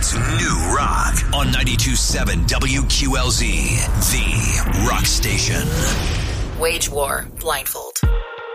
It's New Rock on 92.7 WQLZ, the rock station. Wage War Blindfold.